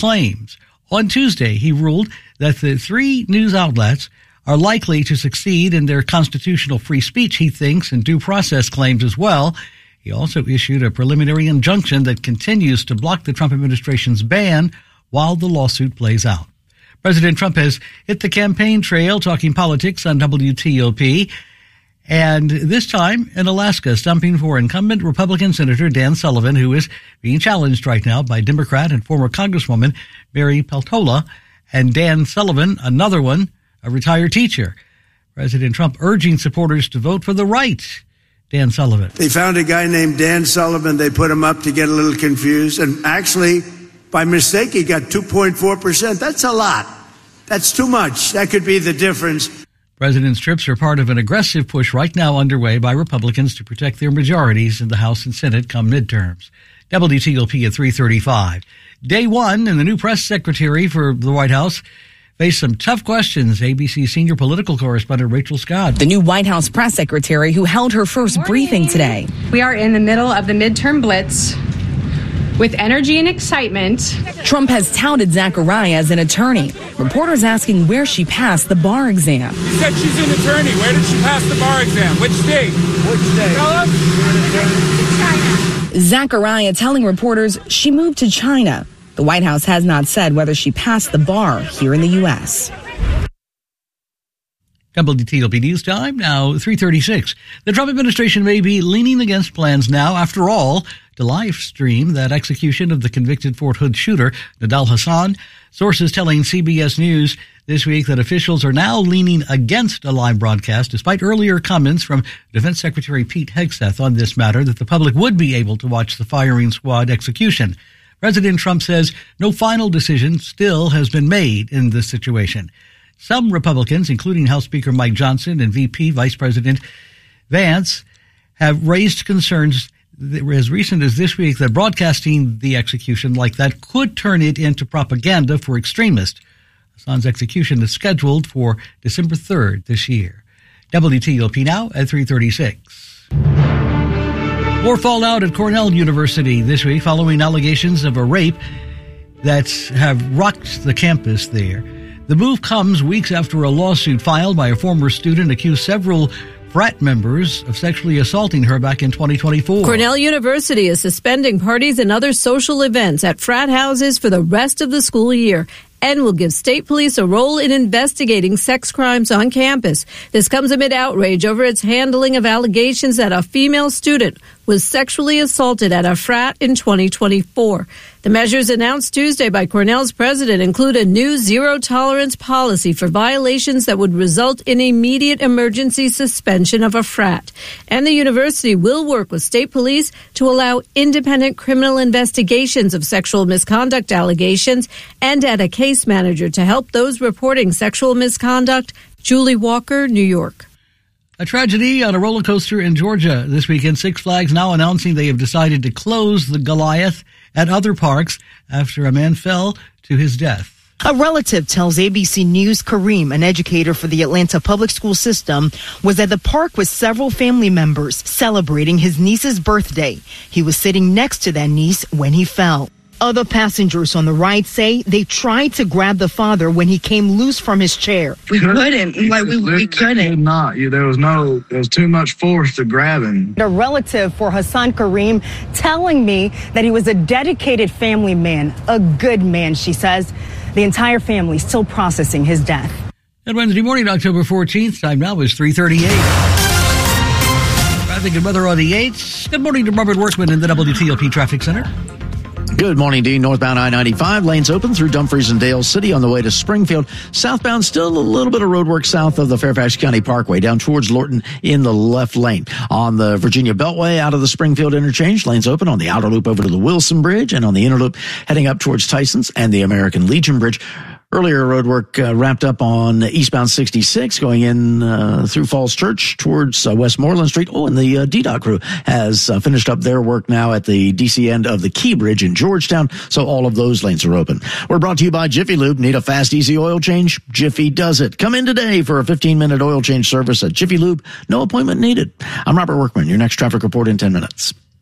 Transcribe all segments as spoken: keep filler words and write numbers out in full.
claims. On Tuesday, he ruled that the three news outlets are likely to succeed in their constitutional free speech, he thinks, and due process claims as well. He also issued a preliminary injunction that continues to block the Trump administration's ban while the lawsuit plays out. President Trump has hit the campaign trail talking politics on W T O P, and this time in Alaska, stumping for incumbent Republican Senator Dan Sullivan, who is being challenged right now by Democrat and former Congresswoman Mary Peltola, and Dan Sullivan, another one, a retired teacher. President Trump urging supporters to vote for the right. Dan Sullivan. They found a guy named Dan Sullivan. They put him up to get a little confused. And actually, by mistake, he got two point four percent. That's a lot. That's too much. That could be the difference. President's trips are part of an aggressive push right now underway by Republicans to protect their majorities in the House and Senate come midterms. W T O P at three thirty-five. Day one, and the new press secretary for the White House faced some tough questions. A B C senior political correspondent Rachel Scott. The new White House press secretary who held her first Morning. briefing today. We are in the middle of the midterm blitz with energy and excitement. Trump has touted Zachariah as an attorney. Reporters asking where she passed the bar exam. She said she's an attorney. Where did she pass the bar exam? Which state? Which state? Tell us. China. Zachariah telling reporters she moved to China. The White House has not said whether she passed the bar here in the U S. W T O P News Time, now three thirty-six. The Trump administration may be leaning against plans now, after all, to live stream that execution of the convicted Fort Hood shooter, Nidal Hasan. Sources telling C B S News this week that officials are now leaning against a live broadcast, despite earlier comments from Defense Secretary Pete Hegseth on this matter that the public would be able to watch the firing squad execution. President Trump says no final decision still has been made in this situation. Some Republicans, including House Speaker Mike Johnson and V P Vice President Vance, have raised concerns as recent as this week that broadcasting the execution like that could turn it into propaganda for extremists. Hassan's execution is scheduled for December third this year. W T O P now at three thirty-six. More fallout at Cornell University this week following allegations of a rape that have rocked the campus there. The move comes weeks after a lawsuit filed by a former student accused several frat members of sexually assaulting her back in twenty twenty-four. Cornell University is suspending parties and other social events at frat houses for the rest of the school year and will give state police a role in investigating sex crimes on campus. This comes amid outrage over its handling of allegations that a female student was sexually assaulted at a frat in twenty twenty-four. The measures announced Tuesday by Cornell's president include a new zero-tolerance policy for violations that would result in immediate emergency suspension of a frat. And the university will work with state police to allow independent criminal investigations of sexual misconduct allegations and add a case manager to help those reporting sexual misconduct. Julie Walker, New York. A tragedy on a roller coaster in Georgia this weekend. Six Flags now announcing they have decided to close the Goliath at other parks after a man fell to his death. A relative tells A B C News Kareem, an educator for the Atlanta public school system, was at the park with several family members celebrating his niece's birthday. He was sitting next to that niece when he fell. Other passengers on the ride say they tried to grab the father when he came loose from his chair. We couldn't, like we, we couldn't. Not, there was no, there was too much force to grab him. A relative for Hassan Kareem telling me that he was a dedicated family man, a good man, she says. The entire family still processing his death. And Wednesday morning, October fourteenth, time now is three thirty-eight. Traffic and weather on the eights. Good morning to Robert Workman in the W T O P Traffic Center. Good morning, Dean. Northbound I ninety-five, lanes open through Dumfries and Dale City on the way to Springfield. Southbound, still a little bit of road work south of the Fairfax County Parkway, down towards Lorton in the left lane. On the Virginia Beltway, out of the Springfield interchange, lanes open on the outer loop over to the Wilson Bridge, and on the inner loop heading up towards Tyson's and the American Legion Bridge. Earlier road work uh, wrapped up on eastbound sixty-six going in uh, through Falls Church towards uh, Westmoreland Street. Oh, and the uh, D DOT crew has uh, finished up their work now at the D C end of the Key Bridge in Georgetown, so all of those lanes are open. We're brought to you by Jiffy Lube. Need a fast, easy oil change? Jiffy does it. Come in today for a fifteen-minute oil change service at Jiffy Lube. No appointment needed. I'm Robert Workman. Your next traffic report in ten minutes.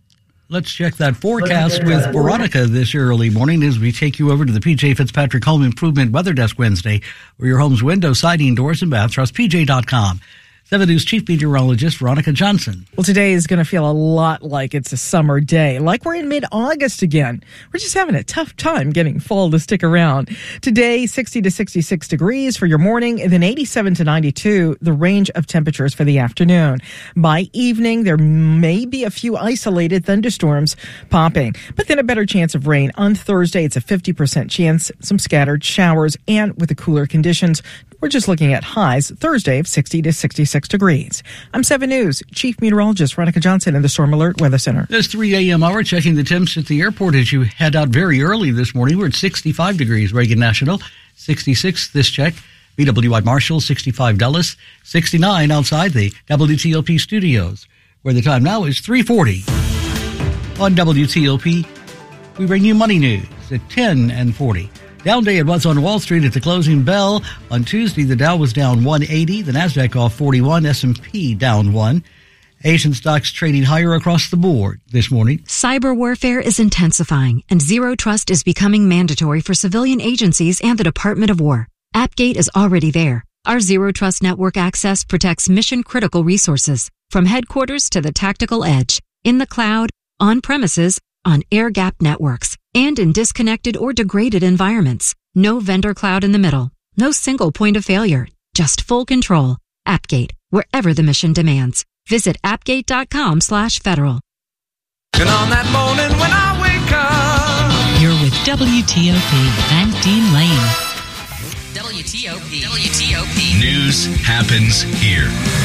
Let's check that forecast with Veronica this early morning as we take you over to the P J Fitzpatrick Home Improvement Weather Desk Wednesday, where your home's window, siding, doors, and baths. Trust P J dot com. seven News Chief Meteorologist Veronica Johnson. Well, today is going to feel a lot like it's a summer day, like we're in mid-August again. We're just having a tough time getting fall to stick around. Today, sixty to sixty-six degrees for your morning, and then eighty-seven to ninety-two, the range of temperatures for the afternoon. By evening, there may be a few isolated thunderstorms popping, but then a better chance of rain. On Thursday, it's a fifty percent chance, some scattered showers, and with the cooler conditions, we're just looking at highs Thursday of sixty to sixty-six degrees. I'm seven News Chief Meteorologist Veronica Johnson in the Storm Alert Weather Center. This three a.m. hour, checking the temps at the airport as you head out very early this morning. We're at sixty-five degrees, Reagan National, sixty-six this check. B W I Marshall, sixty-five Dulles, sixty-nine outside the W T O P studios, where the time now is three forty. On W T O P, we bring you money news at ten and forty. Down day it was on Wall Street at the closing bell. On Tuesday, the Dow was down one eighty, the Nasdaq off forty-one, S and P down one. Asian stocks trading higher across the board this morning. Cyber warfare is intensifying, and Zero Trust is becoming mandatory for civilian agencies and the Department of War. AppGate is already there. Our Zero Trust network access protects mission-critical resources, from headquarters to the tactical edge, in the cloud, on premises, on air-gapped networks, and in disconnected or degraded environments. No vendor cloud in the middle. No single point of failure. Just full control. AppGate, wherever the mission demands. Visit appgate.com slash federal. And on that morning when I wake up, you're with W T O P and Dean Lane. W T O P. W T O P. News happens here.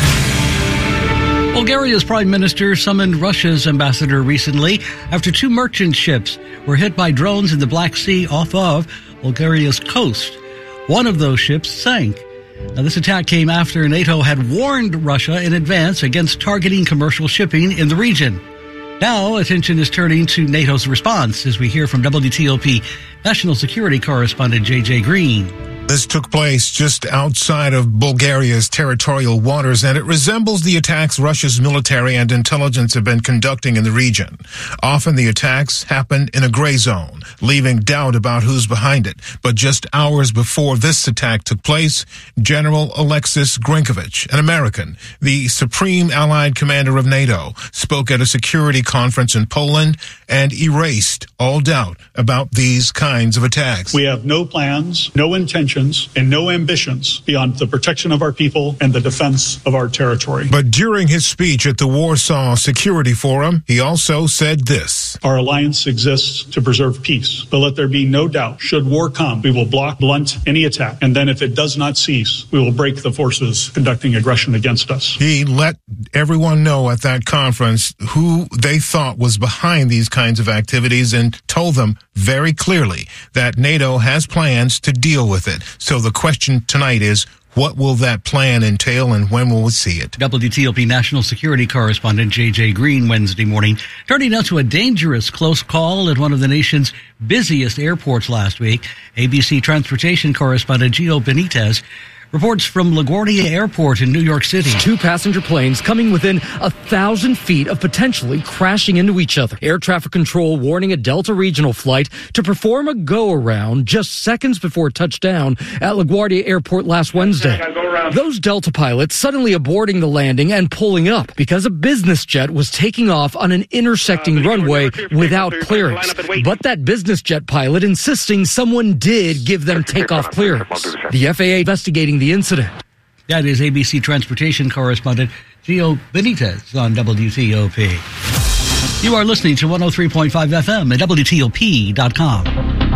Bulgaria's prime minister summoned Russia's ambassador recently after two merchant ships were hit by drones in the Black Sea off of Bulgaria's coast. One of those ships sank. Now, this attack came after NATO had warned Russia in advance against targeting commercial shipping in the region. Now, attention is turning to NATO's response as we hear from W T O P National Security Correspondent J J Green. This took place just outside of Bulgaria's territorial waters, and it resembles the attacks Russia's military and intelligence have been conducting in the region. Often the attacks happen in a gray zone, leaving doubt about who's behind it. But just hours before this attack took place, General Alexis Grinkovich, an American, the supreme allied commander of NATO, spoke at a security conference in Poland and erased all doubt about these kinds of attacks. We have no plans, no intentions, and no ambitions beyond the protection of our people and the defense of our territory. But during his speech at the Warsaw Security Forum, he also said this. Our alliance exists to preserve peace, but let there be no doubt, should war come, we will block, blunt any attack, and then if it does not cease, we will break the forces conducting aggression against us. He let everyone know at that conference who they thought was behind these kinds of activities and told them very clearly that NATO has plans to deal with it. So the question tonight is, what will that plan entail and when will we see it? W T O P National Security Correspondent J J Green Wednesday morning. Turning now to a dangerous close call at one of the nation's busiest airports last week. A B C Transportation Correspondent Gio Benitez reports from LaGuardia Airport in New York City. Two passenger planes coming within a thousand feet of potentially crashing into each other. Air traffic control warning a Delta regional flight to perform a go-around just seconds before touchdown at LaGuardia Airport last Wednesday. Those Delta pilots suddenly aborting the landing and pulling up because a business jet was taking off on an intersecting uh, runway without clearance. But that business jet pilot insisting someone did give them takeoff clearance. The F A A investigating the incident. That is A B C Transportation Correspondent Gio Benitez on W T O P. You are listening to one oh three point five F M at W T O P dot com.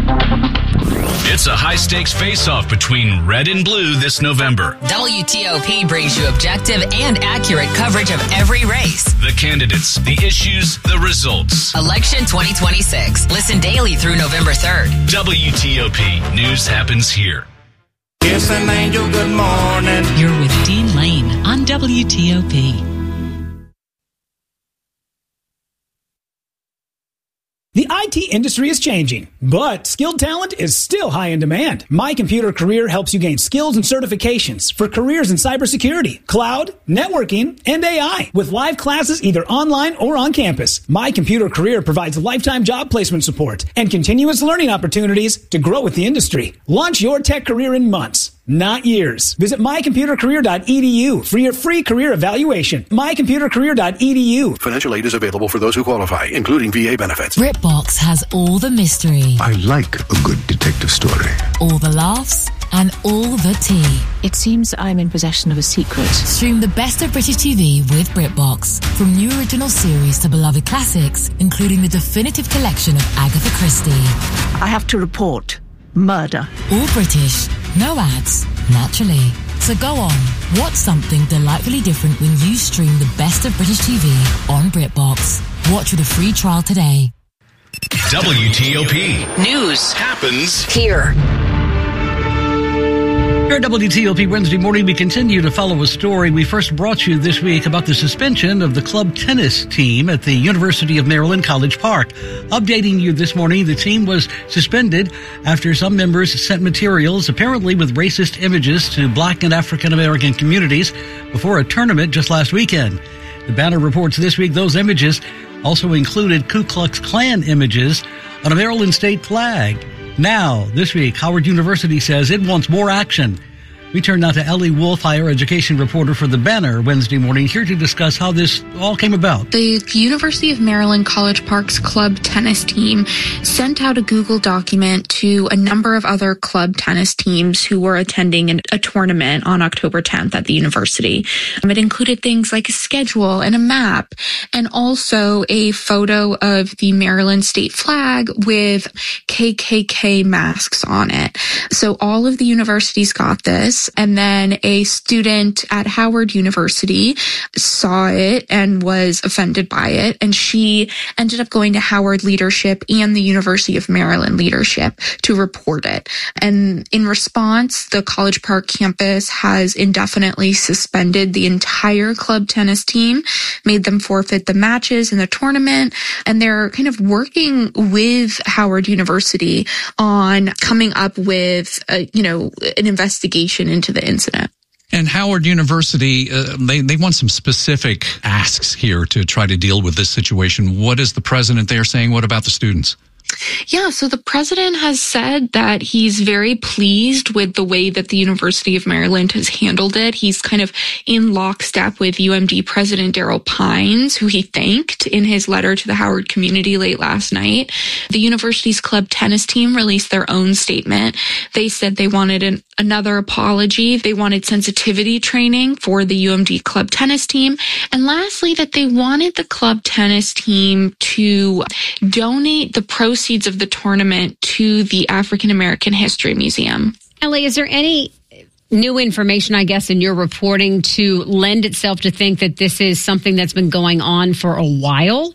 It's a high-stakes face-off between red and blue this November. W T O P brings you objective and accurate coverage of every race. The candidates, the issues, the results. Election twenty twenty-six. Listen daily through November third. W T O P. News happens here. Kiss an angel, good morning. You're with Dean Lane on W T O P. The I T industry is changing, but skilled talent is still high in demand. My Computer Career helps you gain skills and certifications for careers in cybersecurity, cloud, networking, and A I with live classes either online or on campus. My Computer Career provides lifetime job placement support and continuous learning opportunities to grow with the industry. Launch your tech career in months, not years. Visit my computer career dot e d u for your free career evaluation. my computer career dot e d u. Financial aid is available for those who qualify, including V A benefits. BritBox has all the mystery. I like a good detective story. All the laughs and all the tea. It seems I'm in possession of a secret. Stream the best of British T V with BritBox. From new original series to beloved classics, including the definitive collection of Agatha Christie. I have to report. Murder. All British. No ads. Naturally. So go on. Watch something delightfully different when you stream the best of British T V on BritBox. Watch with a free trial today. W T O P. News happens here. Here at W T O P Wednesday morning, we continue to follow a story we first brought you this week about the suspension of the club tennis team at the University of Maryland College Park. Updating you this morning, the team was suspended after some members sent materials, apparently with racist images, to black and African American communities before a tournament just last weekend. The Banner reports this week those images also included Ku Klux Klan images on a Maryland state flag. Now, this week, Howard University says it wants more action. We turn now to Ellie Wolf, higher education reporter for The Banner, Wednesday morning, here to discuss how this all came about. The University of Maryland College Park's club tennis team sent out a Google document to a number of other club tennis teams who were attending an, a tournament on October tenth at the university. Um, it included things like a schedule and a map, and also a photo of the Maryland state flag with K K K masks on it. So all of the universities got this. And then a student at Howard University saw it and was offended by it. And she ended up going to Howard leadership and the University of Maryland leadership to report it. And in response, the College Park campus has indefinitely suspended the entire club tennis team, made them forfeit the matches in the tournament. And they're kind of working with Howard University on coming up with, a, you know, an investigation into the incident. And Howard University, uh, they, they want some specific asks here to try to deal with this situation. What is the president there saying? What about the students? Yeah, so the president has said that he's very pleased with the way that the University of Maryland has handled it. He's kind of in lockstep with U M D President Daryl Pines, who he thanked in his letter to the Howard community late last night. The university's club tennis team released their own statement. They said they wanted an, another apology. They wanted sensitivity training for the U M D club tennis team. And lastly, that they wanted the club tennis team to donate the proceeds of the tournament to the African American History Museum. Ellie, is there any new information, I guess, in your reporting to lend itself to think that this is something that's been going on for a while?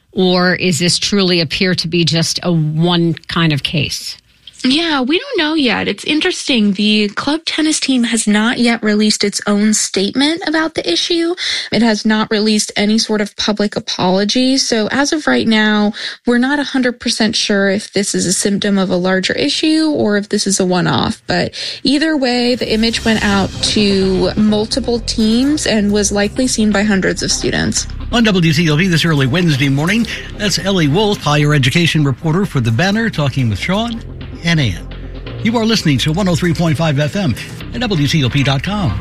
Or is this truly appear to be just a one kind of case? Yeah, we don't know yet. It's interesting. The club tennis team has not yet released its own statement about the issue. It has not released any sort of public apology. So as of right now, we're not one hundred percent sure if this is a symptom of a larger issue or if this is a one-off. But either way, the image went out to multiple teams and was likely seen by hundreds of students. On W T O P this early Wednesday morning, that's Ellie Wolf, higher education reporter for The Banner, talking with Sean and Ann. You are listening to one oh three point five F M at W T O P dot com.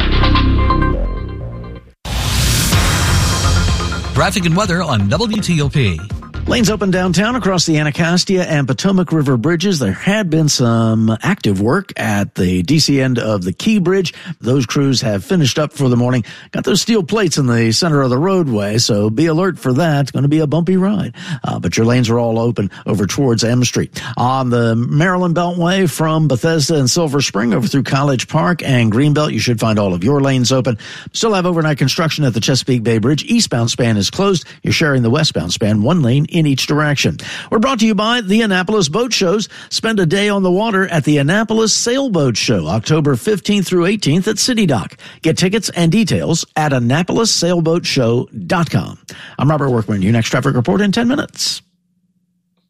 Traffic and weather on W T O P. Lanes open downtown across the Anacostia and Potomac River bridges. There had been some active work at the D C end of the Key Bridge. Those crews have finished up for the morning. Got those steel plates in the center of the roadway, so be alert for that. It's going to be a bumpy ride. Uh, but your lanes are all open over towards M Street. On the Maryland Beltway from Bethesda and Silver Spring over through College Park and Greenbelt, you should find all of your lanes open. Still have overnight construction at the Chesapeake Bay Bridge. Eastbound span is closed. You're sharing the westbound span, one lane in each direction. We're brought to you by the Annapolis Boat Shows. Spend a day on the water at the Annapolis Sailboat Show, October fifteenth through eighteenth at City Dock. Get tickets and details at annapolis sailboat show dot com. I'm Robert Workman. Your next traffic report in ten minutes.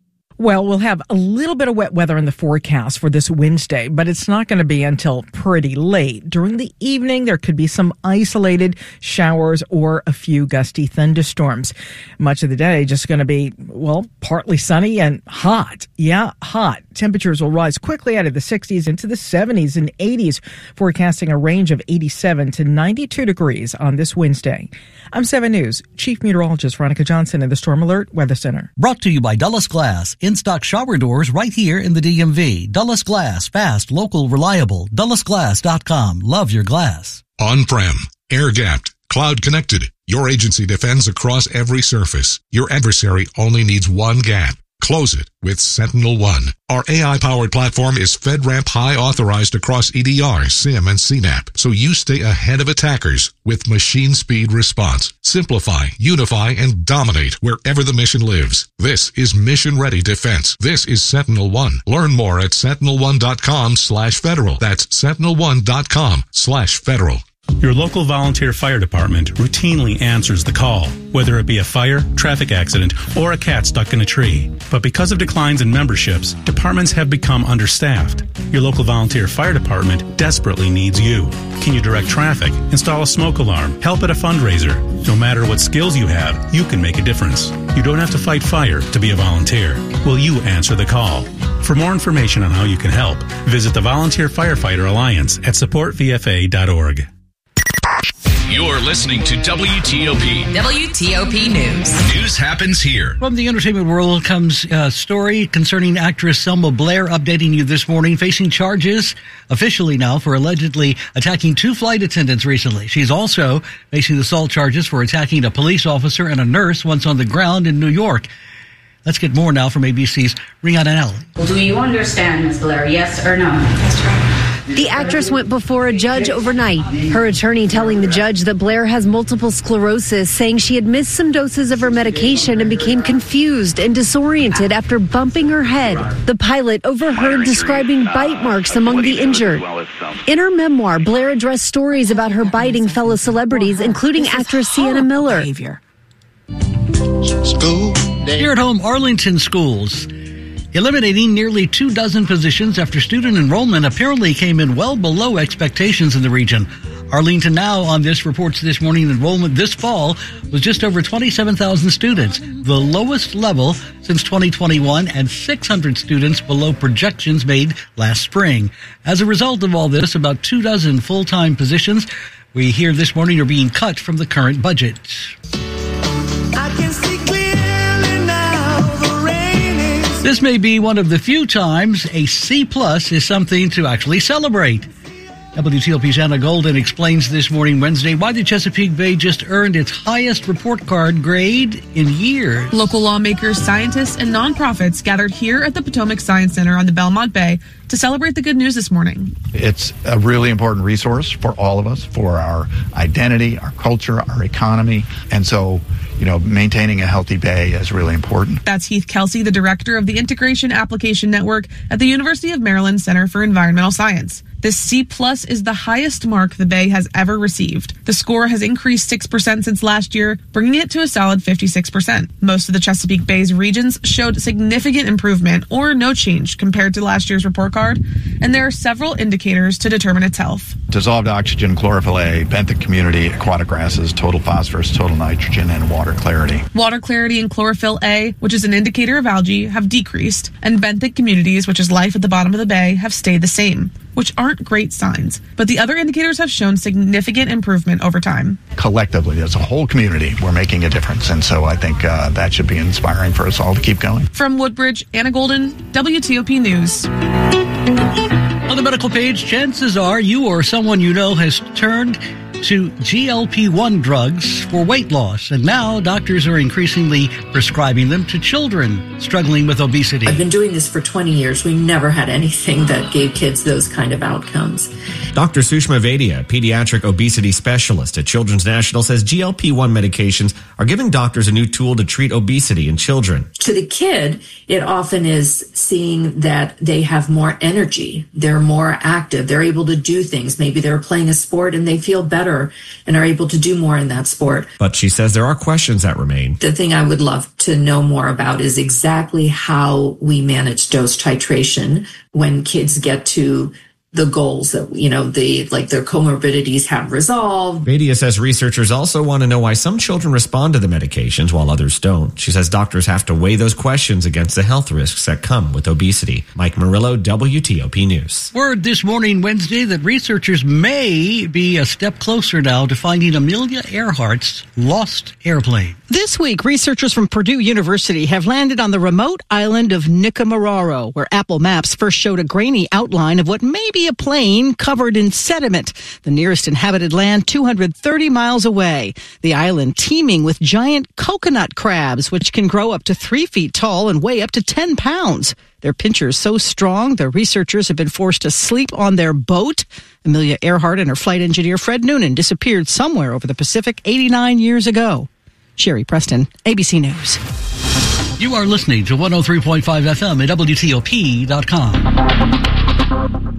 Well, we'll have a little bit of wet weather in the forecast for this Wednesday, but it's not going to be until pretty late. During the evening, there could be some isolated showers or a few gusty thunderstorms. Much of the day just going to be, well, partly sunny and hot. Yeah, hot. Temperatures will rise quickly out of the sixties into the seventies and eighties, forecasting a range of eighty-seven to ninety-two degrees on this Wednesday. I'm seven News Chief Meteorologist Veronica Johnson in the Storm Alert Weather Center. Brought to you by Dulles Glass. In-stock shower doors right here in the D M V. Dulles Glass. Fast, local, reliable. Dulles Glass dot com. Love your glass. On-prem, air-gapped, cloud-connected. Your agency defends across every surface. Your adversary only needs one gap. Close it with Sentinel One. Our A I-powered platform is FedRAMP High authorized across E D R, SIM, and C NAP, so you stay ahead of attackers with machine speed response. Simplify, unify, and dominate wherever the mission lives. This is mission-ready defense. This is Sentinel One. Learn more at sentinel one dot com slash federal. That's sentinel one dot com slash federal. Your local volunteer fire department routinely answers the call, whether it be a fire, traffic accident, or a cat stuck in a tree. But because of declines in memberships, departments have become understaffed. Your local volunteer fire department desperately needs you. Can you direct traffic, install a smoke alarm, help at a fundraiser? No matter what skills you have, you can make a difference. You don't have to fight fire to be a volunteer. Will you answer the call? For more information on how you can help, visit the Volunteer Firefighter Alliance at support v f a dot org. You're listening to W T O P. W T O P News. News happens here. From the entertainment world comes a story concerning actress Selma Blair, updating you this morning, facing charges officially now for allegedly attacking two flight attendants recently. She's also facing assault charges for attacking a police officer and a nurse once on the ground in New York. Let's get more now from A B C's Rihanna Allen. Well, do you understand, Miz Blair, yes or no? That's right. The actress went before a judge overnight. Her attorney telling the judge that Blair has multiple sclerosis, saying she had missed some doses of her medication and became confused and disoriented after bumping her head. The pilot overheard describing bite marks among the injured. In her memoir, Blair addressed stories about her biting fellow celebrities, including actress Sienna Miller. Here at home, Arlington schools eliminating nearly two dozen positions after student enrollment apparently came in well below expectations in the region. Arlington Now on this reports this morning enrollment this fall was just over twenty-seven thousand students, the lowest level since twenty twenty-one, and six hundred students below projections made last spring. As a result of all this, about two dozen full-time positions we hear this morning are being cut from the current budget. This may be one of the few times a C plus is something to actually celebrate. W T O P's Anna Golden explains this morning, Wednesday, why the Chesapeake Bay just earned its highest report card grade in years. Local lawmakers, scientists, and nonprofits gathered here at the Potomac Science Center on the Belmont Bay to celebrate the good news this morning. It's a really important resource for all of us, for our identity, our culture, our economy. And so, you know, maintaining a healthy bay is really important. That's Heath Kelsey, the director of the Integration Application Network at the University of Maryland Center for Environmental Science. This C plus is the highest mark the Bay has ever received. The score has increased six percent since last year, bringing it to a solid fifty-six percent. Most of the Chesapeake Bay's regions showed significant improvement or no change compared to last year's report card, and there are several indicators to determine its health. Dissolved oxygen, chlorophyll A, benthic community, aquatic grasses, total phosphorus, total nitrogen, and water clarity. Water clarity and chlorophyll A, which is an indicator of algae, have decreased, and benthic communities, which is life at the bottom of the bay, have stayed the same, which aren't great signs. But the other indicators have shown significant improvement over time. Collectively, as a whole community, we're making a difference, and so I think uh, that should be inspiring for us all to keep going. From Woodbridge, Anna Golden, W T O P News. On the medical page, chances are you or someone you know has turned to G L P one drugs for weight loss, and now doctors are increasingly prescribing them to children struggling with obesity. I've been doing this for twenty years. We never had anything that gave kids those kind of outcomes. Doctor Sushma Vaidya, pediatric obesity specialist at Children's National, says G L P one medications are giving doctors a new tool to treat obesity in children. To the kid, it often is seeing that they have more energy, they're more active, they're able to do things. Maybe they're playing a sport and they feel better better and are able to do more in that sport. But she says there are questions that remain. The thing I would love to know more about is exactly how we manage dose titration when kids get to the goals that, you know, the like their comorbidities have resolved. Badia says researchers also want to know why some children respond to the medications while others don't. She says doctors have to weigh those questions against the health risks that come with obesity. Mike Murillo, W T O P News. Word this morning, Wednesday, that researchers may be a step closer now to finding Amelia Earhart's lost airplane. This week, researchers from Purdue University have landed on the remote island of Nikumaroro, where Apple Maps first showed a grainy outline of what may be a plane covered in sediment. The nearest inhabited land, two hundred thirty miles away. The island teeming with giant coconut crabs, which can grow up to three feet tall and weigh up to ten pounds. Their pinchers so strong, the researchers have been forced to sleep on their boat. Amelia Earhart and her flight engineer, Fred Noonan, disappeared somewhere over the Pacific eighty-nine years ago. Sherry Preston, A B C News. You are listening to one oh three point five F M at W T O P dot com.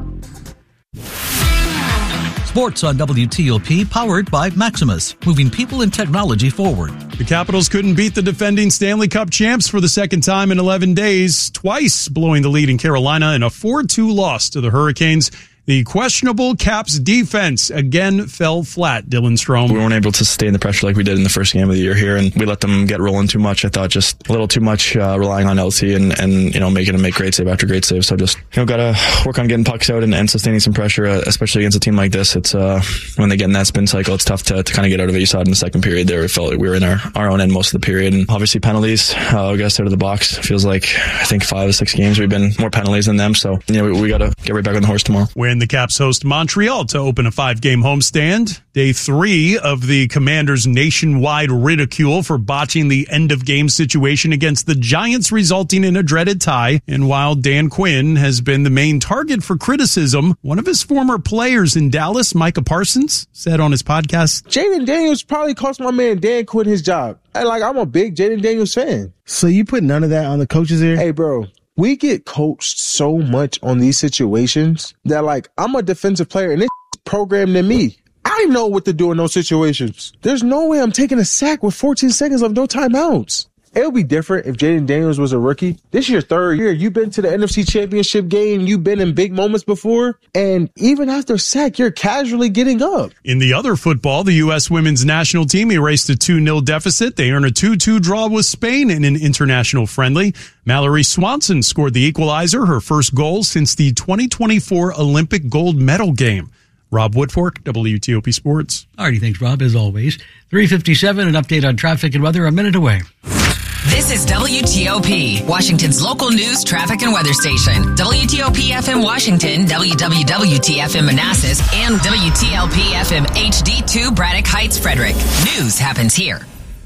Sports on W T O P, powered by Maximus, moving people and technology forward. The Capitals couldn't beat the defending Stanley Cup champs for the second time in eleven days, twice blowing the lead in Carolina in a four two loss to the Hurricanes. The questionable Caps defense again fell flat, Dylan Strome. We weren't able to sustain the pressure like we did in the first game of the year here, and we let them get rolling too much. I thought just a little too much uh, relying on L T and, and, you know, making them make great save after great save. So just, you know, got to work on getting pucks out and, and sustaining some pressure, uh, especially against a team like this. It's uh, when they get in that spin cycle, it's tough to, to kind of get out of it. You saw it in the second period there. We felt like we were in our, our own end most of the period. And obviously penalties, uh, we got us out of the box. It feels like, I think five or six games we've been more penalties than them. So, you know, we, we got to get right back on the horse tomorrow. When the Caps host Montreal to open a five-game homestand. Day three of the Commanders' nationwide ridicule for botching the end-of-game situation against the Giants, resulting in a dreaded tie. And while Dan Quinn has been the main target for criticism, one of his former players in Dallas, Micah Parsons, said on his podcast, Jaden Daniels probably cost my man Dan Quinn his job. And like, I'm a big Jaden Daniels fan. So you put none of that on the coaches here? Hey, bro. We get coached so much on these situations that, like, I'm a defensive player and it's programmed in me. I know what to do in those situations. There's no way I'm taking a sack with fourteen seconds of no timeouts. It would be different if Jaden Daniels was a rookie. This is your third year. You've been to the N F C Championship game. You've been in big moments before. And even after sack, you're casually getting up. In the other football, the U S women's national team erased a two nil deficit. They earned a two two draw with Spain in an international friendly. Mallory Swanson scored the equalizer, her first goal since the twenty twenty-four Olympic gold medal game. Rob Woodfork, W T O P Sports. All righty, thanks, Rob, as always. three fifty-seven, an update on traffic and weather a minute away. This is W T O P, Washington's local news, traffic, and weather station. W T O P F M Washington, W W W T F M Manassas, and W T L P F M H D two Braddock Heights, Frederick. News happens here.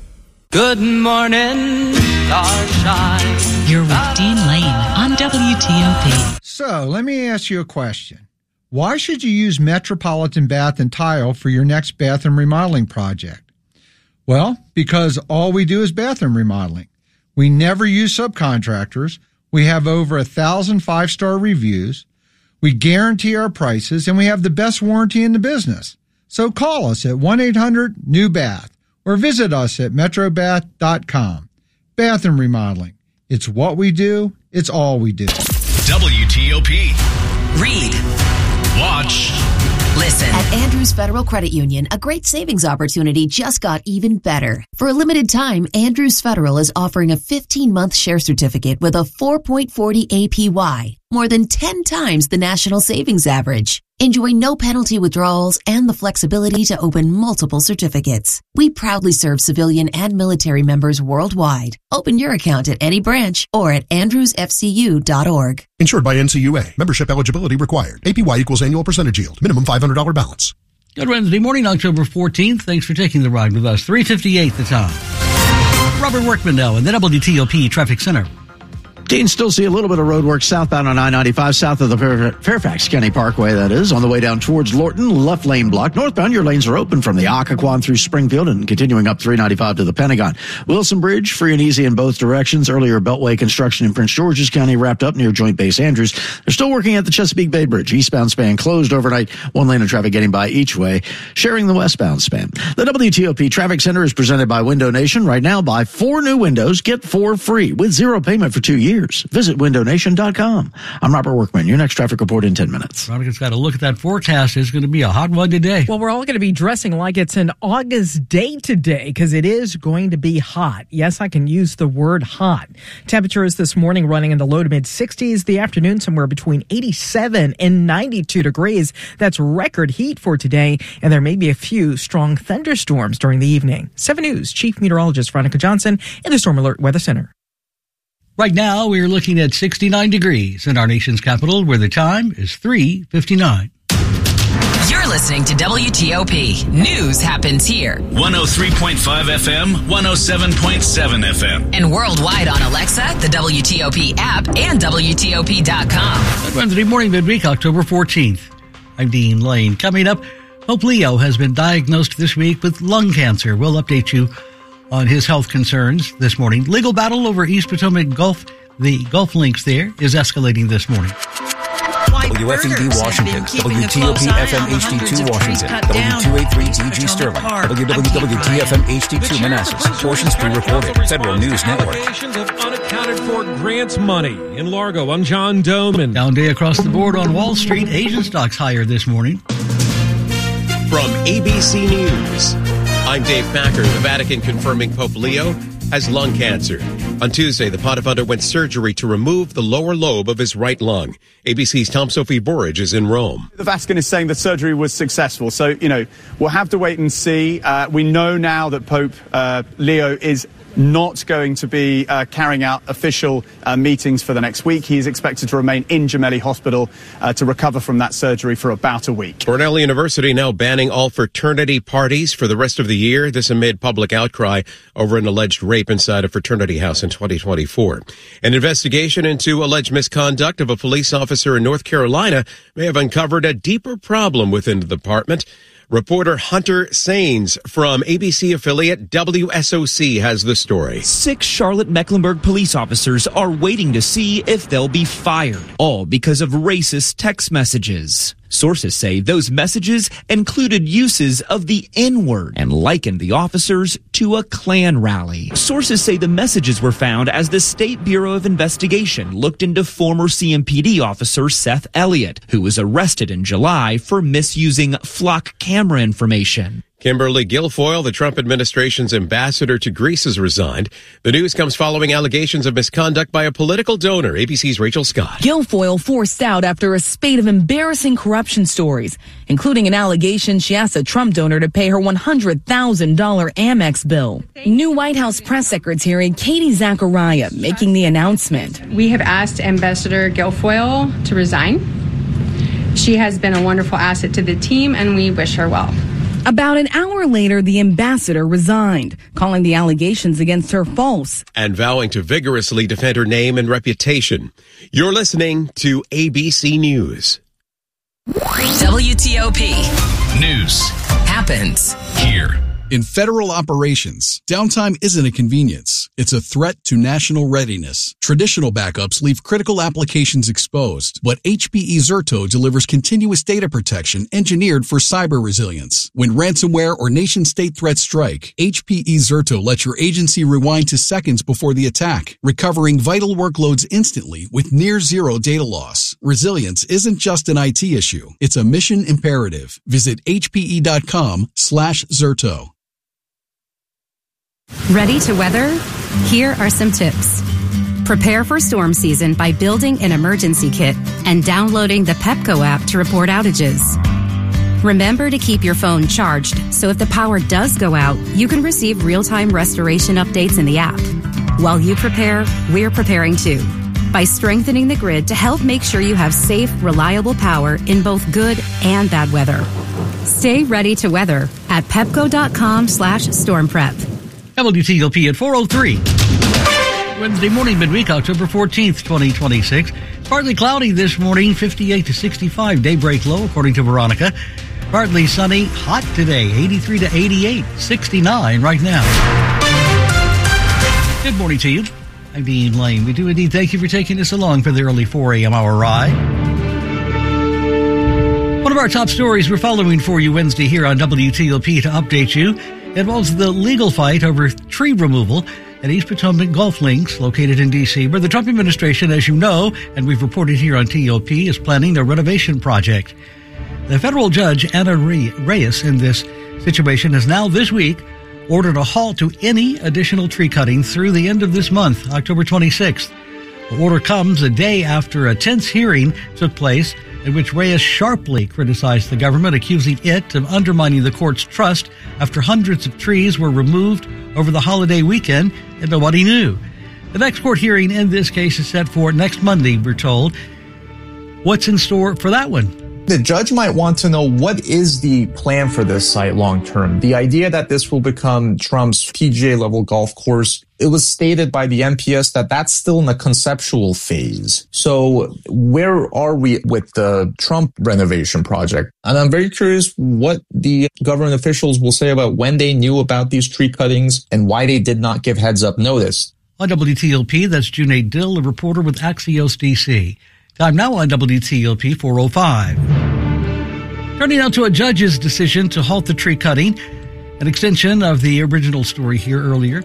Good morning, starshine. You're with Dean Lane on W T O P. So, let me ask you a question. Why should you use Metropolitan Bath and Tile for your next bathroom remodeling project? Well, because all we do is bathroom remodeling. We never use subcontractors. We have over a thousand five-star reviews. We guarantee our prices, and we have the best warranty in the business. So call us at one eight hundred new bath or visit us at metrobath dot com. Bathroom remodeling. It's what we do. It's all we do. W T O P. Read. Watch. Listen. At Andrews Federal Credit Union, a great savings opportunity just got even better. For a limited time, Andrews Federal is offering a fifteen-month share certificate with a four point four zero A P Y, more than ten times the national savings average. Enjoy no penalty withdrawals and the flexibility to open multiple certificates. We proudly serve civilian and military members worldwide. Open your account at any branch or at andrews f c u dot org. Insured by N C U A. Membership eligibility required. A P Y equals annual percentage yield. Minimum five hundred dollars balance. Good Wednesday morning, October fourteenth. Thanks for taking the ride with us. three fifty-eight the time. Robert Workman now in the W T O P Traffic Center. Dean, still see a little bit of road work southbound on I ninety-five, south of the Fairfax County Parkway, that is. On the way down towards Lorton, left lane blocked. Northbound, your lanes are open from the Occoquan through Springfield and continuing up three ninety-five to the Pentagon. Wilson Bridge, free and easy in both directions. Earlier, Beltway construction in Prince George's County wrapped up near Joint Base Andrews. They're still working at the Chesapeake Bay Bridge. Eastbound span closed overnight. One lane of traffic getting by each way, sharing the westbound span. The W T O P Traffic Center is presented by Window Nation. Right now, buy four new windows, get four free with zero payment for two years. Visit window nation dot com. I'm Robert Workman. Your next traffic report in ten minutes. Veronica's got to look at that forecast. It's going to be a hot one today. Well, we're all going to be dressing like it's an August day today because it is going to be hot. Yes, I can use the word hot. Temperatures this morning running in the low to mid sixties. The afternoon somewhere between eighty-seven and ninety-two degrees. That's record heat for today. And there may be a few strong thunderstorms during the evening. seven News Chief Meteorologist Veronica Johnson in the Storm Alert Weather Center. Right now, we're looking at sixty-nine degrees in our nation's capital, where the time is three fifty-nine. You're listening to W T O P. News happens here. one oh three point five F M, one oh seven point seven F M. And worldwide on Alexa, the W T O P app, and W T O P dot com. Wednesday morning, midweek, October fourteenth. I'm Dean Lane. Coming up, Pope Leo has been diagnosed this week with lung cancer. We'll update you on his health concerns this morning. Legal battle over East Potomac Gulf, the Gulf links there, is escalating this morning. W F E D Washington, W T O P F M H D two Washington, W two eighty-three D G Sterling, W W W T F M H D two Manassas, portions pre-recorded, Federal News Network. Of unaccounted for grant money in Largo. I'm John Doman. Down day across the board on Wall Street. Asian stocks higher this morning. From A B C News, I'm Dave Packer. The Vatican confirming Pope Leo has lung cancer. On Tuesday, the pontiff underwent surgery to remove the lower lobe of his right lung. A B C's Tom Sophie Burridge is in Rome. The Vatican is saying the surgery was successful. So, you know, we'll have to wait and see. Uh, we know now that Pope uh, Leo is not going to be uh, carrying out official uh, meetings for the next week. He is expected to remain in Gemelli Hospital uh, to recover from that surgery for about a week. Cornell University now banning all fraternity parties for the rest of the year. This amid public outcry over an alleged rape inside a fraternity house in twenty twenty-four. An investigation into alleged misconduct of a police officer in North Carolina may have uncovered a deeper problem within the department. Reporter Hunter Sains from A B C affiliate W S O C has the story. Six Charlotte-Mecklenburg police officers are waiting to see if they'll be fired, all because of racist text messages. Sources say those messages included uses of the N-word and likened the officers to a Klan rally. Sources say the messages were found as the State Bureau of Investigation looked into former C M P D officer Seth Elliott, who was arrested in July for misusing flock camera information. Kimberly Guilfoyle, the Trump administration's ambassador to Greece, has resigned. The news comes following allegations of misconduct by a political donor. A B C's Rachel Scott. Guilfoyle forced out after a spate of embarrassing corruption stories, including an allegation she asked a Trump donor to pay her one hundred thousand dollars Amex bill. New White House press secretary Katie Zachariah making the announcement. We have asked Ambassador Guilfoyle to resign. She has been a wonderful asset to the team, and we wish her well. About an hour later, the ambassador resigned, calling the allegations against her false and vowing to vigorously defend her name and reputation. You're listening to A B C News. W T O P News happens here. In federal operations, downtime isn't a convenience. It's a threat to national readiness. Traditional backups leave critical applications exposed, but H P E Zerto delivers continuous data protection engineered for cyber resilience. When ransomware or nation-state threats strike, H P E Zerto lets your agency rewind to seconds before the attack, recovering vital workloads instantly with near zero data loss. Resilience isn't just an I T issue. It's a mission imperative. Visit hpe.com slash Zerto. Ready to weather? Here are some tips. Prepare for storm season by building an emergency kit and downloading the Pepco app to report outages. Remember to keep your phone charged so if the power does go out, you can receive real-time restoration updates in the app. While you prepare, we're preparing too, by strengthening the grid to help make sure you have safe, reliable power in both good and bad weather. Stay ready to weather at pepco.com slash storm prep. W T O P at four oh three. Wednesday morning, midweek, October fourteenth, twenty twenty-six. Partly cloudy this morning, fifty-eight to sixty-five, daybreak low, according to Veronica. Partly sunny, hot today, eighty-three to eighty-eight, sixty-nine right now. Good morning to you. I'm Dean Lane. We do indeed thank you for taking us along for the early four a.m. hour ride. One of our top stories we're following for you Wednesday here on W T O P to update you involves the legal fight over tree removal at East Potomac Golf Links, located in D C, where the Trump administration, as you know, and we've reported here on T O P, is planning a renovation project. The federal judge, Anna Reyes, in this situation has now this week ordered a halt to any additional tree cutting through the end of this month, October twenty-sixth. The order comes a day after a tense hearing took place in which Reyes sharply criticized the government, accusing it of undermining the court's trust after hundreds of trees were removed over the holiday weekend and nobody knew. The next court hearing in this case is set for next Monday, we're told. What's in store for that one? The judge might want to know, what is the plan for this site long term? The idea that this will become Trump's P G A level golf course, it was stated by the N P S that that's still in the conceptual phase. So where are we with the Trump renovation project? And I'm very curious what the government officials will say about when they knew about these tree cuttings and why they did not give heads up notice. On W T O P, that's Junaid Dill, a reporter with Axios D C. Time now on W T O P four oh five. Turning now to a judge's decision to halt the tree cutting, an extension of the original story here earlier.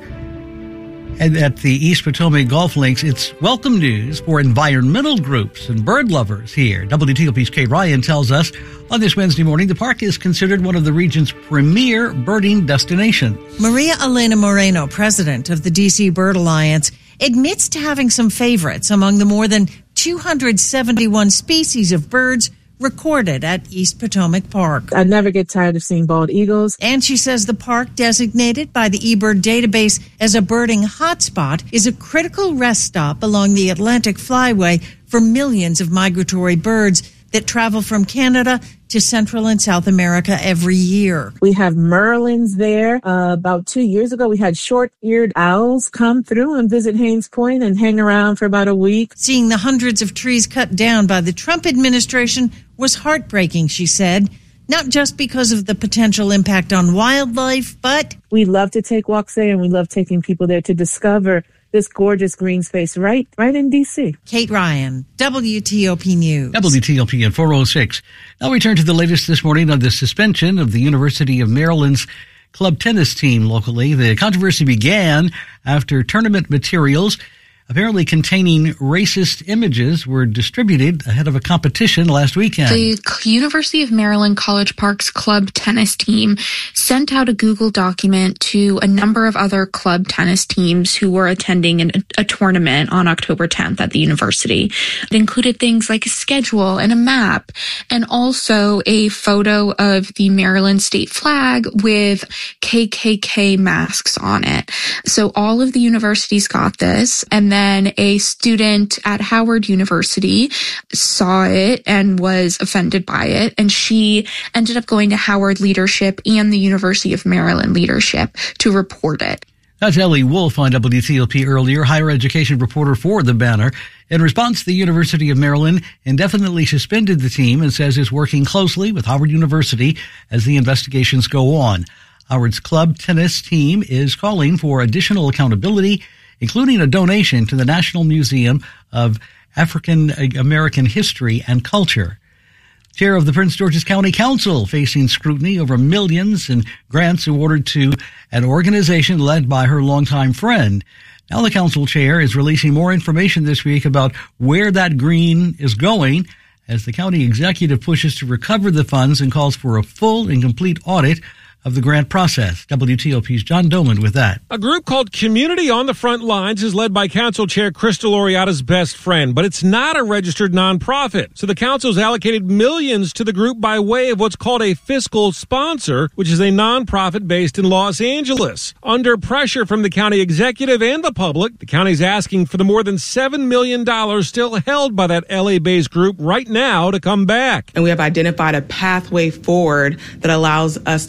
And at the East Potomac Golf Links, it's welcome news for environmental groups and bird lovers here. W T O P's Kate Ryan tells us on this Wednesday morning, the park is considered one of the region's premier birding destinations. Maria Elena Moreno, president of the D C Bird Alliance, admits to having some favorites among the more than two hundred seventy-one species of birds recorded at East Potomac Park. I never get tired of seeing bald eagles. And she says the park, designated by the eBird database as a birding hotspot, is a critical rest stop along the Atlantic Flyway for millions of migratory birds that travel from Canada to Central and South America every year. We have merlins there. Uh, about two years ago, we had short-eared owls come through and visit Haynes Point and hang around for about a week. Seeing the hundreds of trees cut down by the Trump administration was heartbreaking, she said. Not just because of the potential impact on wildlife, but we love to take walks there, and we love taking people there to discover this gorgeous green space right right in D C. Kate Ryan, W T O P News. W T O P at four oh six. Now we turn to the latest this morning on the suspension of the University of Maryland's club tennis team locally. The controversy began after tournament materials apparently containing racist images were distributed ahead of a competition last weekend. The University of Maryland College Park's club tennis team sent out a Google document to a number of other club tennis teams who were attending an, a tournament on October tenth at the university. It included things like a schedule and a map, and also a photo of the Maryland state flag with K K K masks on it. So all of the universities got this, and then Then a student at Howard University saw it and was offended by it, and she ended up going to Howard leadership and the University of Maryland leadership to report it. That's Ellie Wolf on W T O P earlier, higher education reporter for the Banner. In response, the University of Maryland indefinitely suspended the team and says it's working closely with Howard University as the investigations go on. Howard's club tennis team is calling for additional accountability, including a donation to the National Museum of African American History and Culture. Chair of the Prince George's County Council facing scrutiny over millions in grants awarded to an organization led by her longtime friend. Now the council chair is releasing more information this week about where that green is going as the county executive pushes to recover the funds and calls for a full and complete audit of the grant process. W T O P's John Doman with that. A group called Community on the Front Lines is led by Council Chair Crystal Oriata's best friend, but it's not a registered nonprofit. So the council's allocated millions to the group by way of what's called a fiscal sponsor, which is a nonprofit based in Los Angeles. Under pressure from the county executive and the public, the county's asking for the more than seven million dollars still held by that L A-based group right now to come back. And we have identified a pathway forward that allows us to protect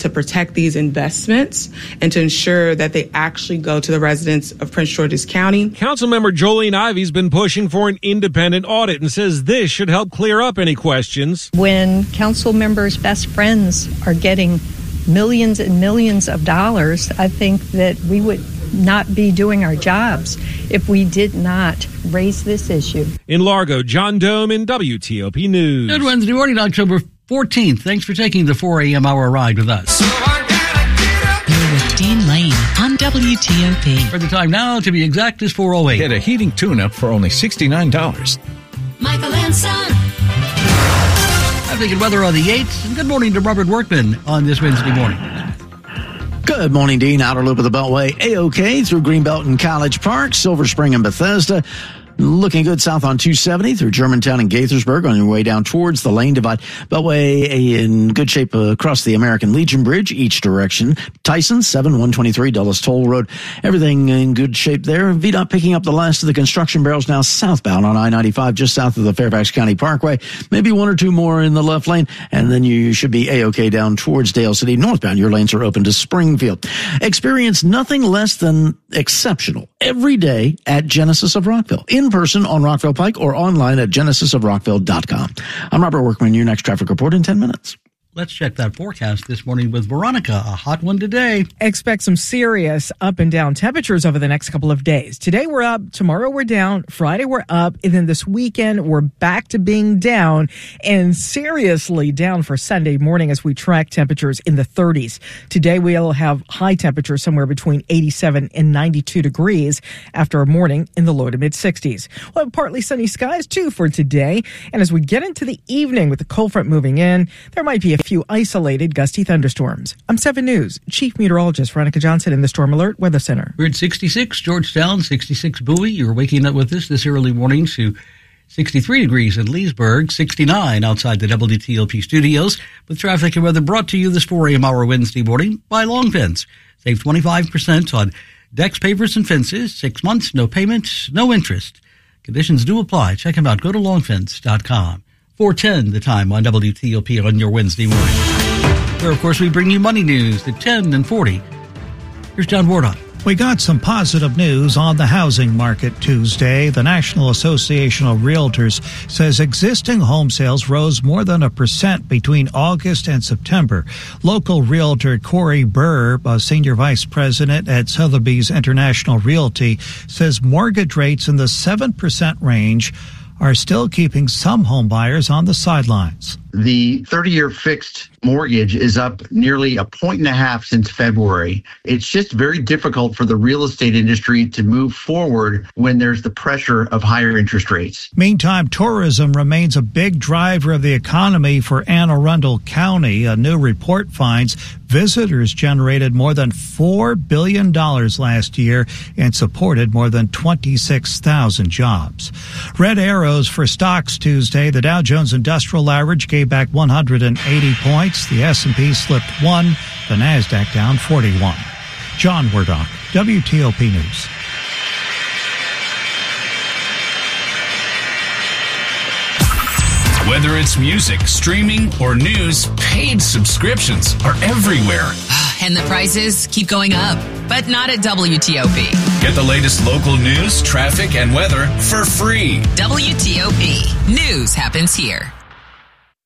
protect these investments and to ensure that they actually go to the residents of Prince George's County. Councilmember Jolene Ivey's been pushing for an independent audit and says this should help clear up any questions. When council members' best friends are getting millions and millions of dollars, I think that we would not be doing our jobs if we did not raise this issue. In Largo, John Dome in W T O P News. Good Wednesday morning, October fourteenth. Thanks for taking the four a.m. hour ride with us. You're with Dean Lane on W T O P. For the time now, to be exact, is four oh eight. Get a heating tune-up for only sixty-nine dollars. Michael and Son. I'm thinking weather on the eighth. And good morning to Robert Workman on this Wednesday morning. Good morning, Dean. Outer loop of the Beltway, A-OK through Greenbelt and College Park, Silver Spring and Bethesda. Looking good south on two seventy through Germantown and Gaithersburg on your way down towards the lane divide. Beltway in good shape across the American Legion Bridge, each direction. Tyson, seven one twenty-three Dulles Toll Road. Everything in good shape there. V DOT picking up the last of the construction barrels now southbound on I ninety-five, just south of the Fairfax County Parkway. Maybe one or two more in the left lane, and then you should be A-OK down towards Dale City. Northbound, your lanes are open to Springfield. Experience nothing less than exceptional every day at Genesis of Rockville. In person on Rockville Pike or online at genesis of rockville dot com. I'm Robert Workman, your next traffic report in ten minutes. Let's check that forecast this morning with Veronica. A hot one today. Expect some serious up and down temperatures over the next couple of days. Today we're up, tomorrow we're down, Friday we're up, and then this weekend we're back to being down and seriously down for Sunday morning as we track temperatures in the thirties. Today we'll have high temperatures somewhere between eighty-seven and ninety-two degrees after a morning in the low to mid sixties. We'll have partly sunny skies too for today. And as we get into the evening with the cold front moving in, there might be a few isolated gusty thunderstorms. I'm seven News Chief Meteorologist Veronica Johnson in the Storm Alert Weather Center. We're at sixty-six, Georgetown, sixty-six, Bowie. You're waking up with us this early morning to sixty-three degrees in Leesburg, sixty-nine outside the W T O P studios, with traffic and weather brought to you this four a.m. hour Wednesday morning by Long Fence. Save twenty-five percent on decks, pavers, and fences. Six months, no payment, no interest. Conditions do apply. Check them out. Go to long fence dot com. four ten the time on W T O P on your Wednesday morning. Where, of course, we bring you money news at ten and forty. Here's John Wardock. We got some positive news on the housing market Tuesday. The National Association of Realtors says existing home sales rose more than a percent between August and September. Local realtor Corey Burr, a senior vice president at Sotheby's International Realty, says mortgage rates in the seven percent range are still keeping some home buyers on the sidelines. The thirty-year fixed mortgage is up nearly a point and a half since February. It's just very difficult for the real estate industry to move forward when there's the pressure of higher interest rates. Meantime, tourism remains a big driver of the economy for Anne Arundel County. A new report finds visitors generated more than four billion dollars last year and supported more than twenty-six thousand jobs. Red arrows for stocks Tuesday. The Dow Jones Industrial Average gave back one hundred eighty points. The S and P slipped one. The NASDAQ down forty-one. John Wardock, W T O P News. Whether it's music, streaming, or news, paid subscriptions are everywhere. And the prices keep going up, but not at W T O P. Get the latest local news, traffic, and weather for free. W T O P. News happens here.